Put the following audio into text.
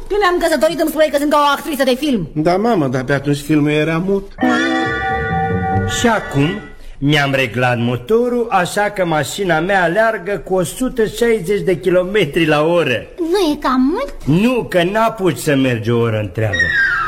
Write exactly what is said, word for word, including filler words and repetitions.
Când ne-am căsătorit îmi spuneai că sunt ca o actriță de film. Da, mamă, dar pe atunci filmul era mut. Și acum mi-am reglat motorul, așa că mașina mea aleargă cu o sută șaizeci de kilometri la oră. Nu e cam mult? Nu, că n-apuci să mergi o oră întreagă.